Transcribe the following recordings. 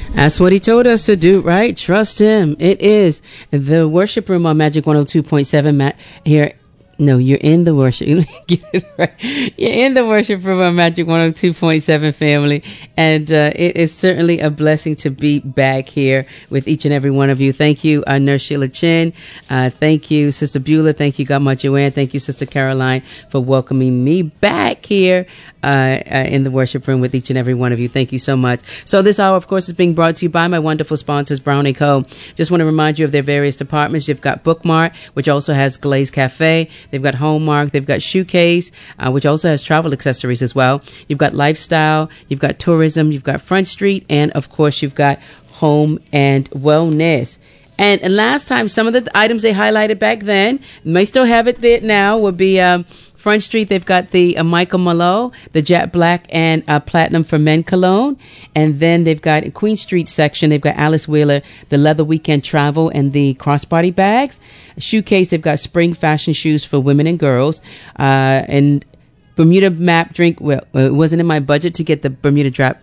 That's what he told us to do, right? Trust him. It is the worship room on Magic 102.7 here. No, you're in the worship. Get it right. You're in the worship room on Magic 102.7 family. And it is certainly a blessing to be back here with each and every one of you. Thank you, Nurse Sheila Chin. Thank you, Sister Beulah. Thank you, Godma Joanne. Thank you, Sister Caroline, for welcoming me back here in the worship room with each and every one of you. Thank you so much. So this hour, of course, is being brought to you by my wonderful sponsors, Brown & Co. Just want to remind you of their various departments. You've got Bookmart, which also has Glaze Cafe. They've got Hallmark. They've got Shoecase, which also has travel accessories as well. You've got Lifestyle. You've got Tourism. You've got Front Street. And, of course, you've got Home and Wellness. And last time, some of the items they highlighted back then, may still have it there now, would be Front Street. They've got the Michael Malo, the Jet Black and Platinum for Men cologne. And then they've got Queen Street section. They've got Alice Wheeler, the Leather Weekend Travel and the Crossbody bags. Shoecase, they've got spring fashion shoes for women and girls. And Bermuda Map drink. Well, it wasn't in my budget to get the Bermuda drop.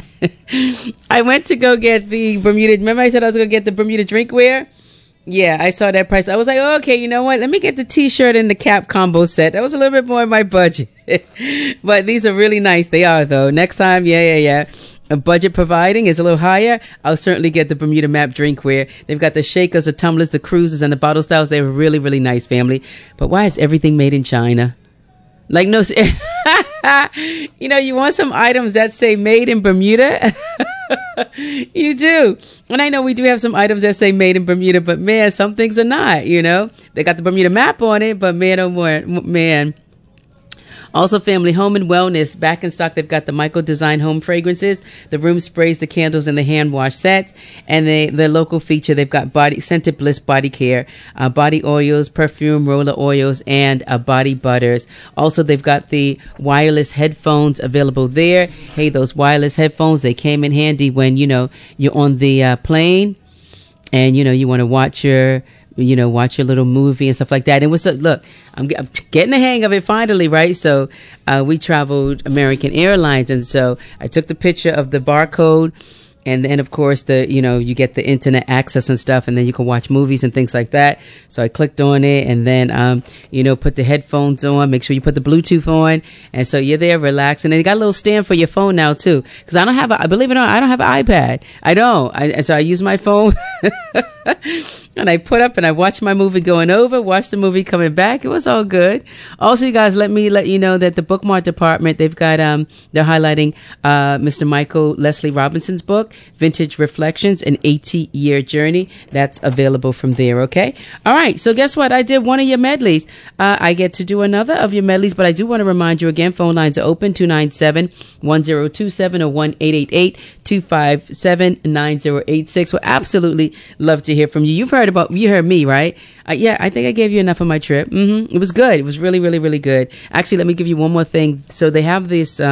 I went to go get the Bermuda. Remember I said I was going to get the Bermuda drinkware? Yeah, I saw that price. I was like, oh, okay, you know what? Let me get the t-shirt and the cap combo set. That was a little bit more in my budget. But these are really nice. They are, though. Next time, yeah. A budget providing is a little higher. I'll certainly get the Bermuda Map drinkware. They've got the shakers, the tumblers, the cruisers, and the bottle styles. They're really, really nice, family. But why is everything made in China? Like, no, you know, you want some items that say made in Bermuda? You do. And I know we do have some items that say made in Bermuda, but man, some things are not, you know. They got the Bermuda map on it, but man, oh boy, man. Also, family, Home and Wellness, back in stock. They've got the Michael Design home fragrances, the room sprays, the candles, and the hand wash sets. And the local feature, they've got Scented Bliss body care, body oils, perfume, roller oils, and body butters. Also, they've got the wireless headphones available there. Hey, those wireless headphones, they came in handy when, you know, you're on the plane and, you know, you want to watch your little movie and stuff like that. And look, I'm getting the hang of it finally, right? So we traveled American Airlines, and so I took the picture of the barcode, and then of course you get the internet access and stuff, and then you can watch movies and things like that. So I clicked on it, and then put the headphones on. Make sure you put the Bluetooth on, and so you're there relaxing. And you got a little stand for your phone now too, because believe it or not, I don't have an iPad. I don't. And so I use my phone. And I put up and I watched my movie going over, watched the movie coming back. It was all good. Also, you guys, let you know that the Bookmart department, they've got, they're highlighting Mr. Michael Leslie Robinson's book, Vintage Reflections, an 80-year journey. That's available from there, okay? All right, so guess what? I did one of your medleys. I get to do another of your medleys, but I do want to remind you again, phone lines are open, 297-1027 or 1-888-257-9086. We'll absolutely love to hear from you. You heard me, right? Yeah, I think I gave you enough of my trip. It was good. It was really, really, really good. Actually, let me give you one more thing. So they have this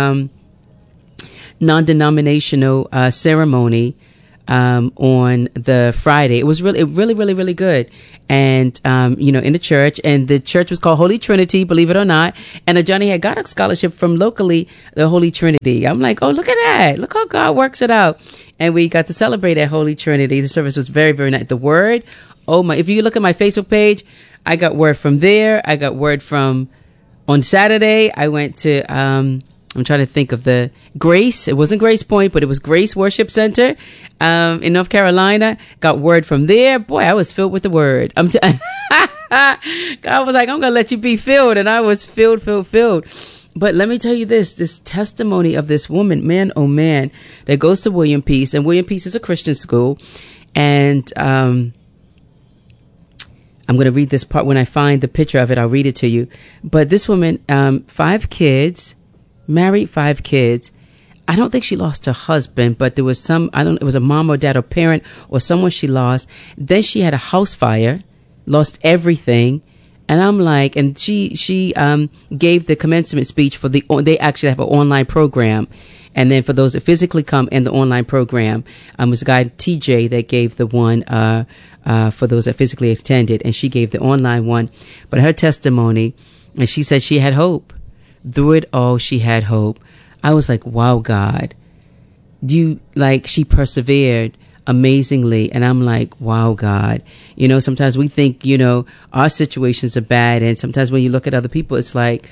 non-denominational ceremony on the Friday. It was really, really, really good. And, in the church, and the church was called Holy Trinity, believe it or not. And Johnny had got a scholarship from locally, the Holy Trinity. I'm like, oh, look at that. Look how God works it out. And we got to celebrate at Holy Trinity. The service was very, very nice. The word, if you look at my Facebook page, I got word from there. I got word from on Saturday. I went to, I'm trying to think of the Grace. It wasn't Grace Point, but it was Grace Worship Center in North Carolina. Got word from there. Boy, I was filled with the word. God was like, I'm going to let you be filled. And I was filled. But let me tell you this testimony of this woman, man, oh man, that goes to William Peace. And William Peace is a Christian school. And I'm going to read this part. When I find the picture of it, I'll read it to you. But this woman, 5 kids, married, 5 kids. I don't think she lost her husband, but there was it was a mom or dad or parent or someone she lost. Then she had a house fire, lost everything. And I'm like, and she gave the commencement speech for they actually have an online program. And then for those that physically come in the online program, was a guy, TJ, that gave the one, for those that physically attended. And she gave the online one. But her testimony, and she said she had hope. Through it all, she had hope. I was like, wow, God. she persevered amazingly. And I'm like, wow, God, sometimes we think, our situations are bad. And sometimes when you look at other people, it's like,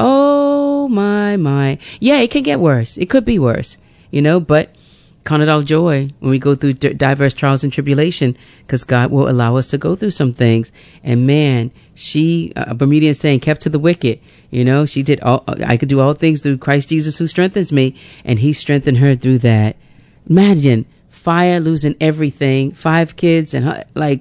oh my. Yeah, it can get worse. It could be worse, but count it all joy when we go through diverse trials and tribulation, because God will allow us to go through some things. And man, she, a Bermudian saying, kept to the wicket. She did I could do all things through Christ Jesus who strengthens me. And he strengthened her through that. Imagine fire, losing everything, 5 kids, and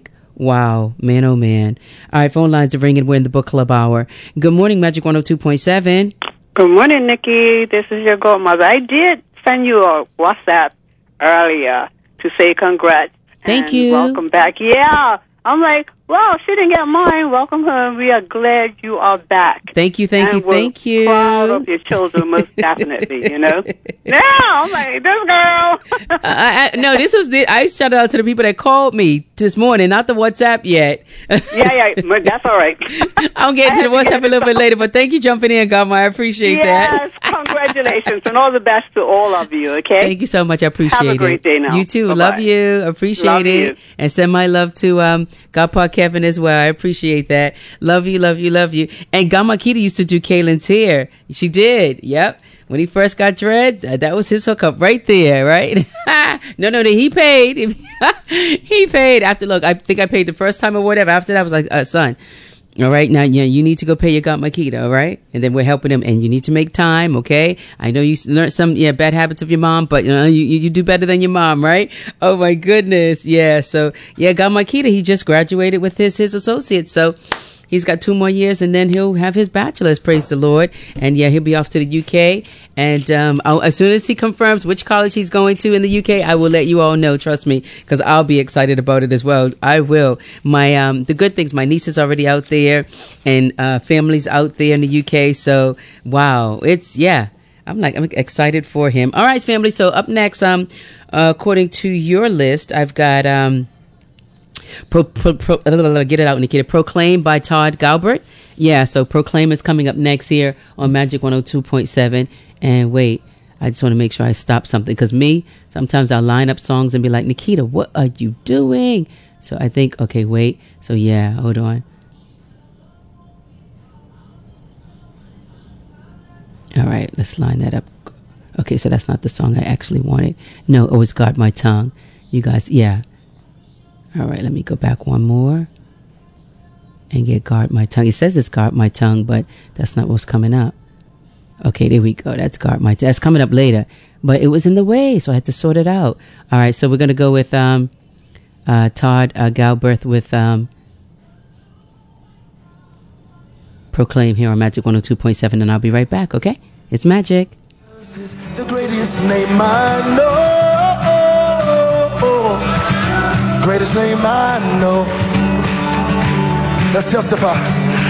wow, man, oh man. All right, phone lines are ringing. We're in the book club hour. Good morning, Magic 102.7. Good morning, Nikki. This is your godmother. I did send you a WhatsApp earlier to say congrats. Thank you. Welcome back. Yeah. I'm like, well, she didn't get mine. Welcome her. We are glad you are back. Thank you. And we're proud of your children, most definitely, Yeah, I'm like, this girl. No, I shouted out to the people that called me this morning, not the WhatsApp yet. Yeah, but that's all right. I'll get to the WhatsApp a little bit later, but thank you jumping in, Godma. I appreciate that. Yes, congratulations, and all the best to all of you, okay? Thank you so much. I appreciate it. Have a great day now. You too. Bye-bye. Love you. Appreciate love it. You. And send my love to Godpa Kevin as well. I appreciate that. Love you. And Godma Kita used to do Kaylin's hair. She did. Yep. When he first got dreads, that was his hookup right there, right? No, he paid. He paid. I think I paid the first time or whatever. After that, I was like, son, all right, now you need to go pay your Godma Kita, all right? And then we're helping him, and you need to make time, okay? I know you learned some bad habits of your mom, but you do better than your mom, right? Oh my goodness, yeah. So Godma Kita, he just graduated with his associates, so he's got 2 more years, and then he'll have his bachelor's. Praise the Lord. And he'll be off to the UK. And as soon as he confirms which college he's going to in the UK, I will let you all know. Trust me, because I'll be excited about it as well. I will. My the good things, my niece is already out there, and family's out there in the UK. So wow, I'm excited for him. All right, family. So up next, according to your list, I've got get it out, Nikita. Proclaim by Todd Galbert. Yeah, so Proclaim is coming up next here on Magic 102.7. And wait, I just want to make sure I stop something, because sometimes I'll line up songs and be like, Nikita, what are you doing? So I think, okay, wait. So yeah, hold on. All right, let's line that up. Okay, so that's not the song I actually wanted. No, it was Guard My Tongue. You guys, yeah. All right, let me go back one more and get Guard My Tongue. It says it's Guard My Tongue, but that's not what's coming up. Okay, there we go. That's Guard My Tongue. That's coming up later, but it was in the way, so I had to sort it out. All right, so we're going to go with Todd Galbert with Proclaim here on Magic 102.7, and I'll be right back, okay? It's Magic. This is the greatest name I know. Greatest name I know. Let's testify.